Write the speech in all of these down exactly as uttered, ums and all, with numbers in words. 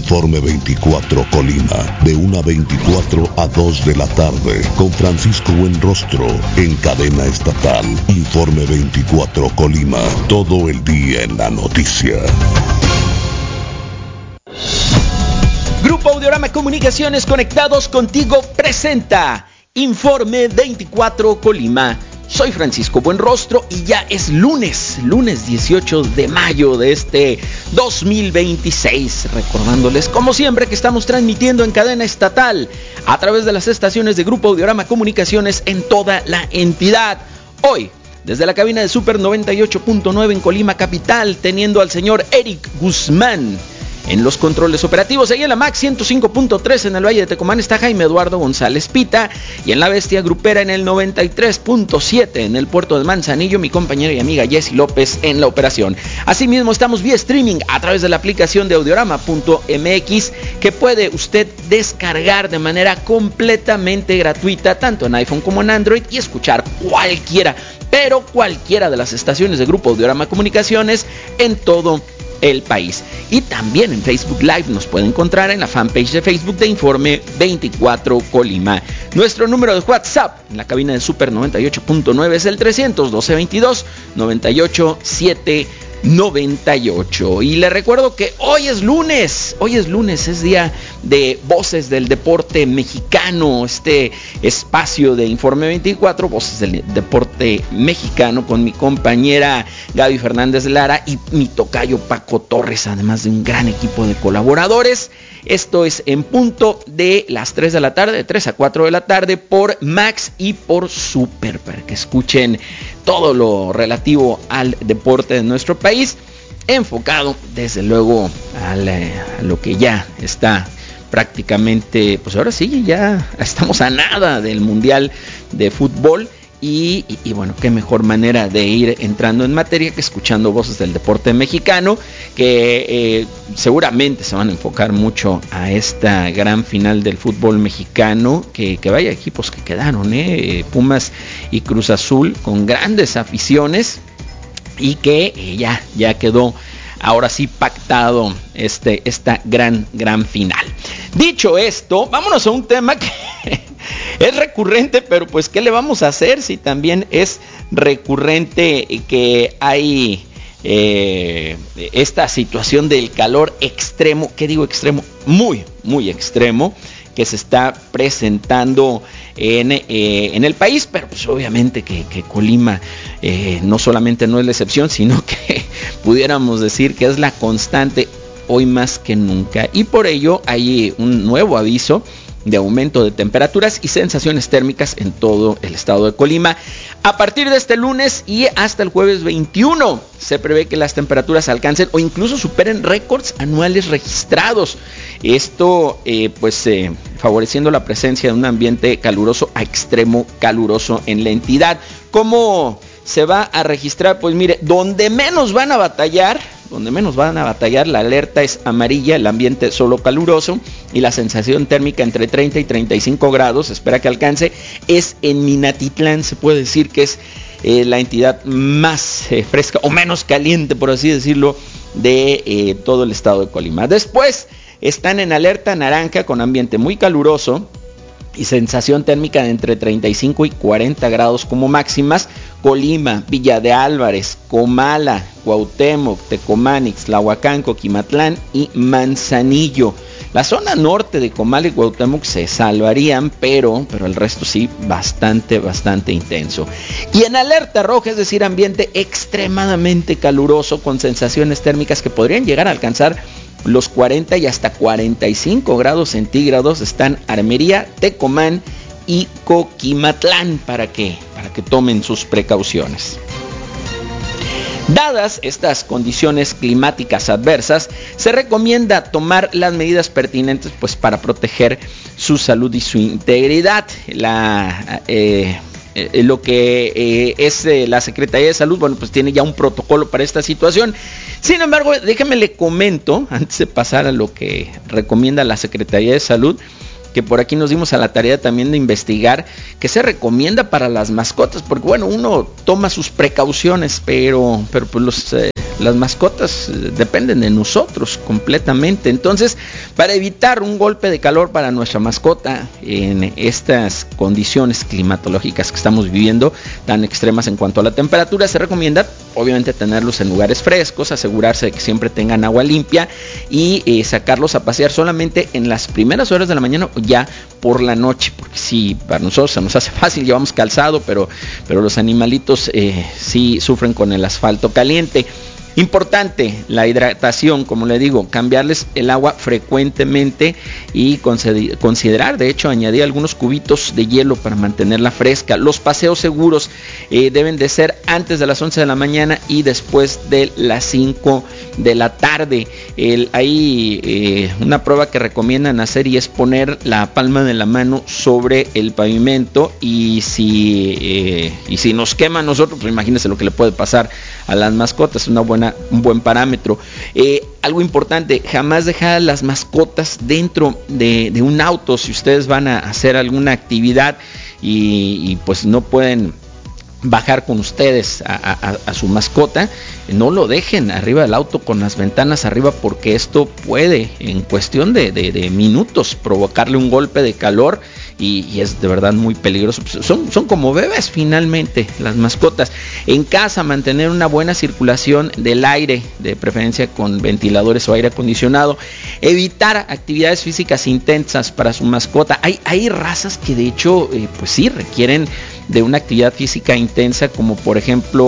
Informe veinticuatro Colima, de una a veinticuatro a dos de la tarde, con Francisco Buenrostro, en cadena estatal. Informe veinticuatro Colima, todo el día en la noticia. Grupo Audiorama Comunicaciones, conectados contigo, presenta Informe veinticuatro Colima. Soy Francisco Buenrostro y ya es lunes, lunes dieciocho de mayo de este dos mil veintiséis. Recordándoles, como siempre, que estamos transmitiendo en cadena estatal a través de las estaciones de Grupo Audiorama Comunicaciones en toda la entidad. Hoy, desde la cabina de Super noventa y ocho punto nueve en Colima capital, teniendo al señor Eric Guzmán en los controles operativos. Ahí en la Max ciento cinco punto tres en el Valle de Tecomán está Jaime Eduardo González Pita, y en la Bestia Grupera en el noventa y tres punto siete en el puerto de Manzanillo, mi compañera y amiga Jessy López en la operación. Asimismo, estamos vía streaming a través de la aplicación de audiorama punto m x, que puede usted descargar de manera completamente gratuita, tanto en iPhone como en Android, y escuchar cualquiera, pero cualquiera de las estaciones de Grupo Audiorama Comunicaciones en todo el país. Y también en Facebook Live nos puede encontrar en la fanpage de Facebook de Informe veinticuatro Colima. Nuestro número de WhatsApp en la cabina de Super noventa y ocho punto nueve es el trescientos doce veintidós noventa y ocho siete noventa y ocho. Y le recuerdo que hoy es lunes, hoy es lunes, es día de Voces del Deporte Mexicano, este espacio de Informe veinticuatro, Voces del Deporte Mexicano, con mi compañera Gaby Fernández Lara y mi tocayo Paco Torres, además de un gran equipo de colaboradores. Esto es en punto de las tres de la tarde, de tres a cuatro de la tarde, por Max y por Super, para que escuchen todo lo relativo al deporte de nuestro país, enfocado desde luego a, la, a lo que ya está prácticamente, pues ahora sí, ya estamos a nada del Mundial de Fútbol. Y, y, y bueno, qué mejor manera de ir entrando en materia que escuchando Voces del Deporte Mexicano, que eh, seguramente se van a enfocar mucho a esta gran final del fútbol mexicano, que, que vaya equipos que quedaron, eh, Pumas y Cruz Azul, con grandes aficiones, y que eh, ya, ya quedó ahora sí pactado este, esta gran, gran final. Dicho esto, vámonos a un tema que es recurrente, pero pues ¿qué le vamos a hacer si también es recurrente que hay eh, esta situación del calor extremo? ¿Qué digo extremo? Muy, muy extremo, que se está presentando en, eh, en el país, pero pues obviamente que, que Colima eh, no solamente no es la excepción, sino que pudiéramos decir que es la constante hoy más que nunca, y por ello hay un nuevo aviso de aumento de temperaturas y sensaciones térmicas en todo el estado de Colima. A partir de este lunes y hasta el jueves veintiuno se prevé que las temperaturas alcancen o incluso superen récords anuales registrados. Esto eh, pues eh, favoreciendo la presencia de un ambiente caluroso a extremo caluroso en la entidad. ¿Cómo se va a registrar? Pues mire, donde menos van a batallar, donde menos van a batallar, la alerta es amarilla, el ambiente solo caluroso y la sensación térmica entre treinta y treinta y cinco grados, espera que alcance, es en Minatitlán. Se puede decir que es eh, la entidad más eh, fresca o menos caliente, por así decirlo, de eh, todo el estado de Colima. Después están en alerta naranja con ambiente muy caluroso y sensación térmica de entre treinta y cinco y cuarenta grados como máximas, Colima, Villa de Álvarez, Comala, Cuauhtémoc, Tecomán, Ixtlahuacán, Coquimatlán y Manzanillo. La zona norte de Comala y Cuauhtémoc se salvarían, pero, pero el resto sí, bastante, bastante intenso. Y en alerta roja, es decir, ambiente extremadamente caluroso con sensaciones térmicas que podrían llegar a alcanzar los cuarenta y hasta cuarenta y cinco grados centígrados, están Armería, Tecomán y Coquimatlán, para que, para que tomen sus precauciones. Dadas estas condiciones climáticas adversas, se recomienda tomar las medidas pertinentes pues, para proteger su salud y su integridad. La, eh, eh, lo que eh, es eh, la Secretaría de Salud, bueno, pues tiene ya un protocolo para esta situación. Sin embargo, déjeme le comento, antes de pasar a lo que recomienda la Secretaría de Salud, que por aquí nos dimos a la tarea también de investigar qué se recomienda para las mascotas, porque bueno, uno toma sus precauciones, pero, pero pues los, eh, las mascotas dependen de nosotros completamente. Entonces, para evitar un golpe de calor para nuestra mascota en estas condiciones climatológicas que estamos viviendo, tan extremas en cuanto a la temperatura, se recomienda obviamente tenerlos en lugares frescos, asegurarse de que siempre tengan agua limpia y eh, sacarlos a pasear solamente en las primeras horas de la mañana o ya por la noche, porque sí, para nosotros se nos hace fácil, llevamos calzado, pero, pero los animalitos eh, sí sufren con el asfalto caliente. Importante la hidratación, como le digo, cambiarles el agua frecuentemente y considerar, de hecho, añadir algunos cubitos de hielo para mantenerla fresca. Los paseos seguros eh, deben de ser antes de las once de la mañana y después de las cinco de la tarde. El, hay eh, una prueba que recomiendan hacer y es poner la palma de la mano sobre el pavimento y si, eh, y si nos quema a nosotros, pues imagínense lo que le puede pasar a las mascotas. Una buena un buen parámetro. Eh, algo importante, jamás dejar las mascotas dentro de, de un auto. Si ustedes van a hacer alguna actividad y, y pues no pueden bajar con ustedes a, a, a su mascota, no lo dejen arriba del auto con las ventanas arriba, porque esto puede en cuestión de, de, de minutos provocarle un golpe de calor y, y es de verdad muy peligroso. Son, son como bebés finalmente las mascotas. En casa, mantener una buena circulación del aire, de preferencia con ventiladores o aire acondicionado. Evitar actividades físicas intensas para su mascota. Hay, hay razas que de hecho eh, pues sí requieren de una actividad física intensa, como por ejemplo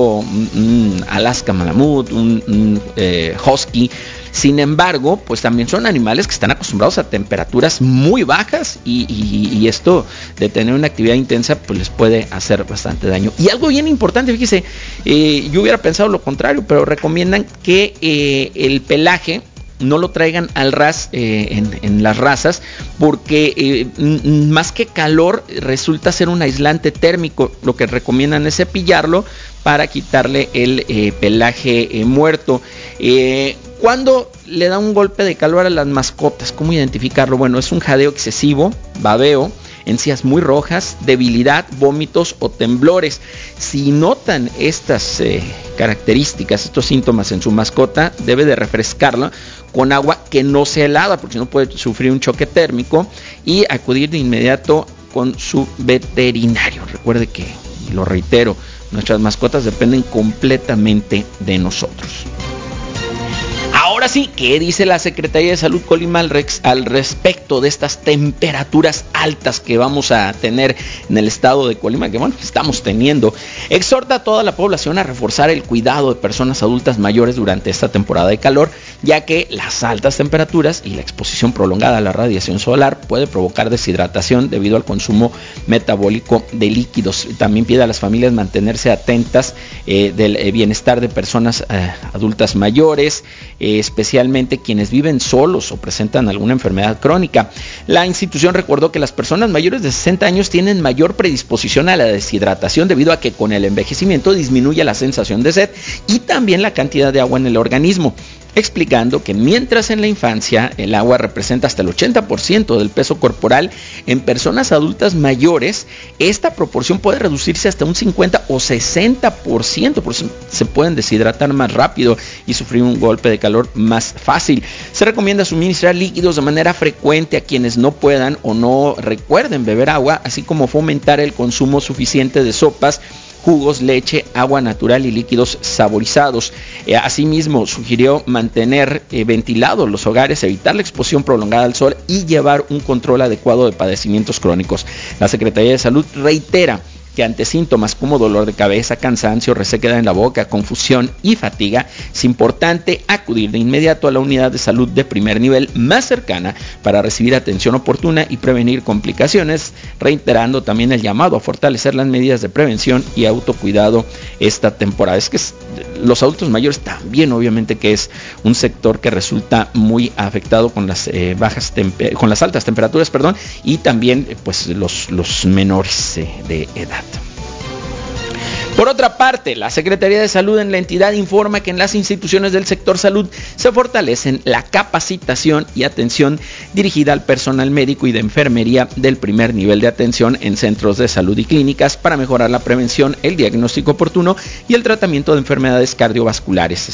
un Alaska Malamut, un, un eh, Husky. Sin embargo, pues también son animales que están acostumbrados a temperaturas muy bajas y, y, y esto de tener una actividad intensa pues les puede hacer bastante daño. Y algo bien importante, fíjese, eh, yo hubiera pensado lo contrario, pero recomiendan que eh, el pelaje no lo traigan al ras eh, en, en las razas, porque eh, m- más que calor resulta ser un aislante térmico. Lo que recomiendan es cepillarlo para quitarle el eh, pelaje eh, muerto. Eh, ¿Cuándo le da un golpe de calor a las mascotas? ¿Cómo identificarlo? Bueno, es un jadeo excesivo, babeo, encías muy rojas, debilidad, vómitos o temblores. Si notan estas eh, características, estos síntomas en su mascota, debe de refrescarla con agua que no sea helada, porque si no puede sufrir un choque térmico, y acudir de inmediato con su veterinario. Recuerde que, y lo reitero, nuestras mascotas dependen completamente de nosotros. Ahora sí, ¿qué dice la Secretaría de Salud Colima al, rex, al respecto de estas temperaturas altas que vamos a tener en el estado de Colima? Que bueno, estamos teniendo. Exhorta a toda la población a reforzar el cuidado de personas adultas mayores durante esta temporada de calor, ya que las altas temperaturas y la exposición prolongada a la radiación solar puede provocar deshidratación debido al consumo metabólico de líquidos. También pide a las familias mantenerse atentas eh, del bienestar de personas eh, adultas mayores, eh, especialmente quienes viven solos o presentan alguna enfermedad crónica. La institución recordó que las personas mayores de sesenta años tienen mayor predisposición a la deshidratación debido a que con el envejecimiento disminuye la sensación de sed y también la cantidad de agua en el organismo, explicando que mientras en la infancia el agua representa hasta el ochenta por ciento del peso corporal, en personas adultas mayores esta proporción puede reducirse hasta un cincuenta o sesenta por ciento, por eso se pueden deshidratar más rápido y sufrir un golpe de calor más fácil. Se recomienda suministrar líquidos de manera frecuente a quienes no puedan o no recuerden beber agua, así como fomentar el consumo suficiente de sopas, jugos, leche, agua natural y líquidos saborizados. Eh, asimismo, sugirió mantener eh, ventilados los hogares, evitar la exposición prolongada al sol y llevar un control adecuado de padecimientos crónicos. La Secretaría de Salud reitera que ante síntomas como dolor de cabeza, cansancio, resequedad en la boca, confusión y fatiga, es importante acudir de inmediato a la unidad de salud de primer nivel más cercana para recibir atención oportuna y prevenir complicaciones, reiterando también el llamado a fortalecer las medidas de prevención y autocuidado esta temporada. Es que es, los adultos mayores también, obviamente, que es un sector que resulta muy afectado con las eh, bajas temper- con las altas temperaturas, perdón, y también eh, pues los, los menores eh, de edad. Por otra parte, la Secretaría de Salud en la entidad informa que en las instituciones del sector salud se fortalecen la capacitación y atención dirigida al personal médico y de enfermería del primer nivel de atención en centros de salud y clínicas para mejorar la prevención, el diagnóstico oportuno y el tratamiento de enfermedades cardiovasculares, así como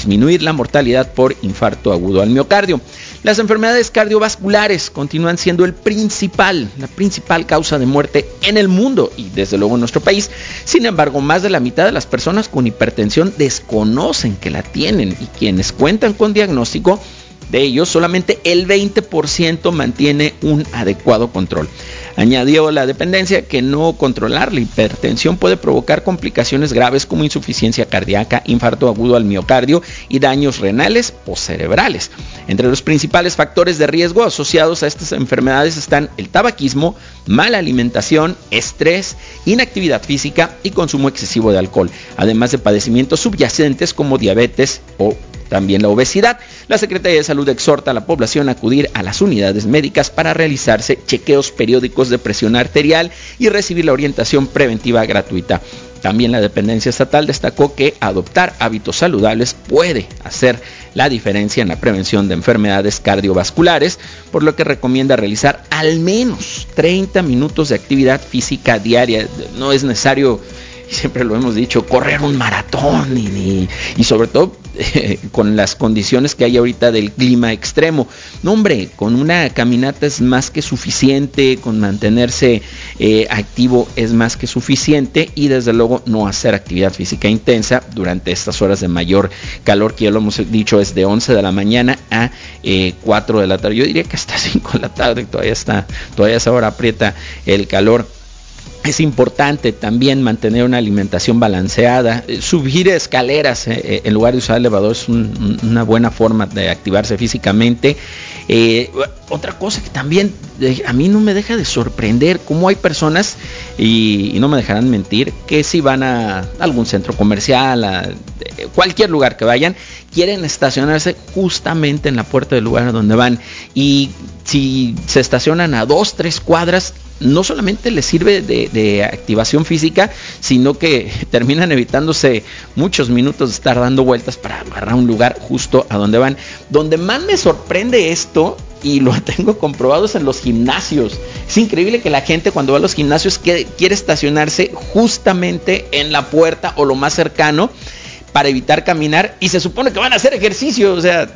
disminuir la mortalidad por infarto agudo al miocardio. Las enfermedades cardiovasculares continúan siendo el principal, la principal causa de muerte en el mundo y desde luego en nuestro país. Sin embargo, más de la mitad de las personas con hipertensión desconocen que la tienen y quienes cuentan con diagnóstico de ellos, solamente el veinte por ciento mantiene un adecuado control. Añadió la dependencia que no controlar la hipertensión puede provocar complicaciones graves como insuficiencia cardíaca, infarto agudo al miocardio y daños renales o cerebrales. Entre los principales factores de riesgo asociados a estas enfermedades están el tabaquismo, mala alimentación, estrés, inactividad física y consumo excesivo de alcohol, además de padecimientos subyacentes como diabetes o también la obesidad. La Secretaría de Salud exhorta a la población a acudir a las unidades médicas para realizarse chequeos periódicos de presión arterial y recibir la orientación preventiva gratuita. También la dependencia estatal destacó que adoptar hábitos saludables puede hacer la diferencia en la prevención de enfermedades cardiovasculares, por lo que recomienda realizar al menos treinta minutos de actividad física diaria. No es necesario, siempre lo hemos dicho, correr un maratón y, y, y sobre todo eh, con las condiciones que hay ahorita del clima extremo. No, hombre, con una caminata es más que suficiente, con mantenerse eh, activo es más que suficiente y desde luego no hacer actividad física intensa durante estas horas de mayor calor, que ya lo hemos dicho es de once de la mañana a eh, cuatro de la tarde. Yo diría que hasta cinco de la tarde todavía está, todavía a esa hora aprieta el calor. Es importante también mantener una alimentación balanceada. Subir escaleras eh, en lugar de usar elevador es un, una buena forma de activarse físicamente. Eh, otra cosa que también eh, a mí no me deja de sorprender, cómo hay personas, y, y no me dejarán mentir, que si van a algún centro comercial, a cualquier lugar que vayan, quieren estacionarse justamente en la puerta del lugar a donde van. Y si se estacionan a dos, tres cuadras, no solamente les sirve de, de activación física, sino que terminan evitándose muchos minutos de estar dando vueltas para agarrar un lugar justo a donde van. Donde más me sorprende esto, y lo tengo comprobado, es en los gimnasios. Es increíble que la gente cuando va a los gimnasios quiere, quiere estacionarse justamente en la puerta o lo más cercano para evitar caminar, y se supone que van a hacer ejercicio. O sea,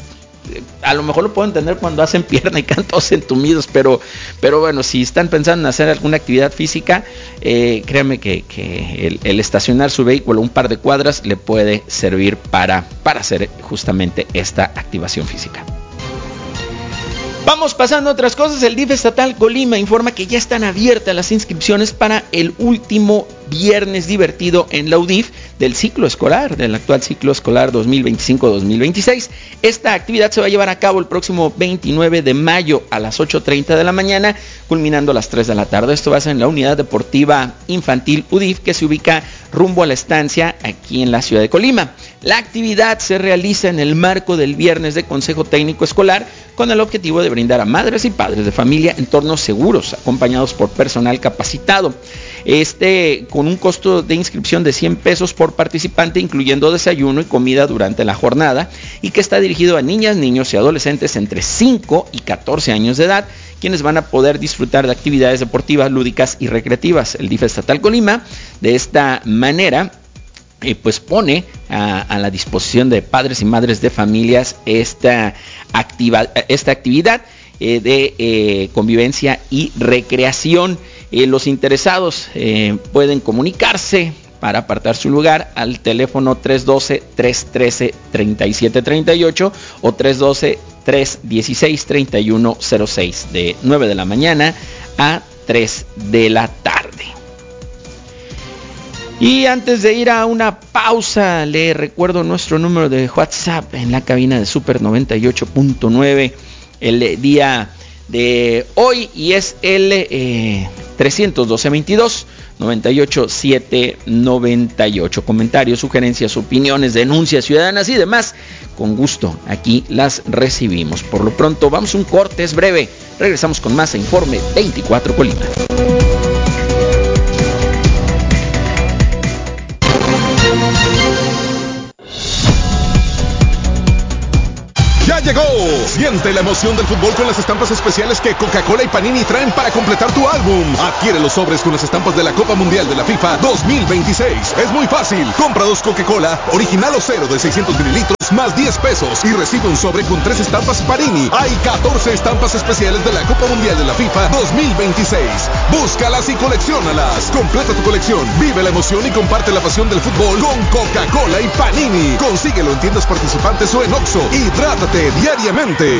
a lo mejor lo puedo entender cuando hacen pierna y cantan todos entumidos, pero, pero bueno, si están pensando en hacer alguna actividad física, eh, créanme que, que el, el estacionar su vehículo un par de cuadras le puede servir para, para hacer justamente esta activación física. Vamos pasando a otras cosas. El D I F estatal Colima informa que ya están abiertas las inscripciones para el último viernes divertido en la U D I F del ciclo escolar, del actual ciclo escolar dos mil veinticinco dos mil veintiséis. Esta actividad se va a llevar a cabo el próximo veintinueve de mayo a las ocho treinta de la mañana, culminando a las tres de la tarde. Esto va a ser en la Unidad Deportiva Infantil U D I F, que se ubica rumbo a la estancia aquí en la ciudad de Colima. La actividad se realiza en el marco del Viernes de Consejo Técnico Escolar, con el objetivo de brindar a madres y padres de familia entornos seguros, acompañados por personal capacitado. Este con un costo de inscripción de cien pesos por participante, incluyendo desayuno y comida durante la jornada, y que está dirigido a niñas, niños y adolescentes entre cinco y catorce años de edad, quienes van a poder disfrutar de actividades deportivas, lúdicas y recreativas. El D I F estatal Colima, de esta manera, Eh, pues pone a, a la disposición de padres y madres de familias esta, activa, esta actividad eh, de eh, convivencia y recreación. Eh, los interesados eh, pueden comunicarse para apartar su lugar al teléfono tres uno dos, tres uno tres, tres siete tres ocho o tres uno dos, tres uno seis, tres uno cero seis, de nueve de la mañana a tres de la tarde. Y antes de ir a una pausa, le recuerdo nuestro número de WhatsApp en la cabina de Super noventa y ocho punto nueve el día de hoy, y es el eh, tres uno dos, veintidós, noventa y ocho, siete noventa y ocho. Comentarios, sugerencias, opiniones, denuncias ciudadanas y demás, con gusto aquí las recibimos. Por lo pronto vamos a un corte, es breve, regresamos con más a Informe veinticuatro Colima. ¡Ya llegó! Siente la emoción del fútbol con las estampas especiales que Coca-Cola y Panini traen para completar tu álbum. Adquiere los sobres con las estampas de la Copa Mundial de la FIFA dos mil veintiséis. Es muy fácil. Compra dos Coca-Cola, original o cero de seiscientos mililitros Más diez pesos y recibe un sobre con tres estampas Panini. Hay catorce estampas especiales de la Copa Mundial de la FIFA dos mil veintiséis. Búscalas y colecciónalas. Completa tu colección, vive la emoción y comparte la pasión del fútbol con Coca-Cola y Panini. Consíguelo en tiendas participantes o en Oxxo. Hidrátate diariamente.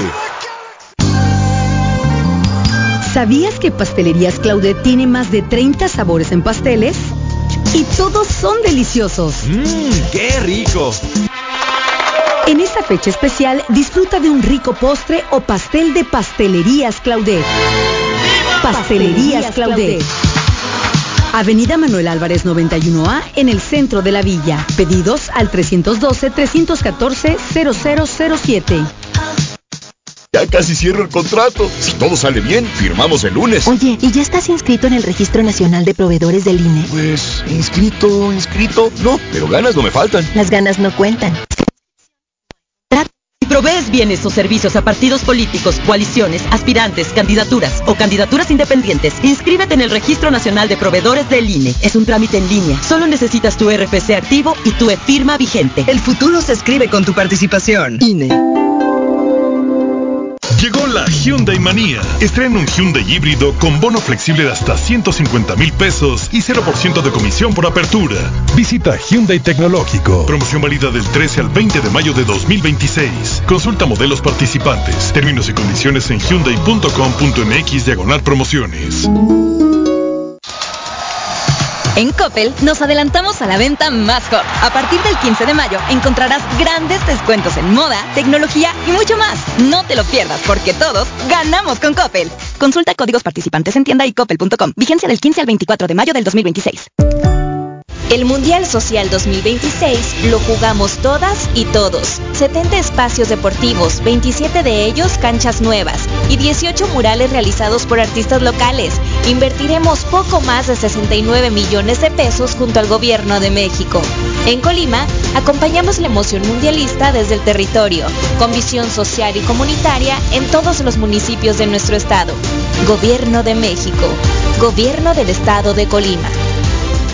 ¿Sabías que Pastelerías Claudet tiene más de treinta sabores en pasteles? Y todos son deliciosos. ¡Mmm, qué rico! En esta fecha especial, disfruta de un rico postre o pastel de Pastelerías Claudet. Pastelerías Claudet. Avenida Manuel Álvarez noventa y uno A, en el centro de la villa. Pedidos al trescientos doce, trescientos catorce, cero cero cero siete. Ya casi cierro el contrato. Si todo sale bien, firmamos el lunes. Oye, ¿y ya estás inscrito en el Registro Nacional de Proveedores del I N E? Pues, inscrito, inscrito, no, pero ganas no me faltan. Las ganas no cuentan. Si provees bienes o servicios a partidos políticos, coaliciones, aspirantes, candidaturas o candidaturas independientes, inscríbete en el Registro Nacional de Proveedores del I N E. Es un trámite en línea. Solo necesitas tu R F C activo y tu e-firma vigente. El futuro se escribe con tu participación. I N E. Llegó la Hyundai Manía. Estrena un Hyundai híbrido con bono flexible de hasta ciento cincuenta mil pesos y cero por ciento de comisión por apertura. Visita Hyundai Tecnológico. Promoción válida del trece al veinte de mayo de dos mil veintiséis. Consulta modelos participantes. Términos y condiciones en hyundai punto com punto m x diagonal promociones. En Coppel nos adelantamos a la venta más hot. A partir del quince de mayo encontrarás grandes descuentos en moda, tecnología y mucho más. No te lo pierdas porque todos ganamos con Coppel. Consulta códigos participantes en tienda y coppel punto com. Vigencia del quince al veinticuatro de mayo del dos mil veintiséis. El Mundial Social dos mil veintiséis lo jugamos todas y todos. setenta espacios deportivos, veintisiete de ellos canchas nuevas y dieciocho murales realizados por artistas locales. Invertiremos poco más de sesenta y nueve millones de pesos junto al Gobierno de México. En Colima, acompañamos la emoción mundialista desde el territorio, con visión social y comunitaria en todos los municipios de nuestro estado. Gobierno de México. Gobierno del Estado de Colima.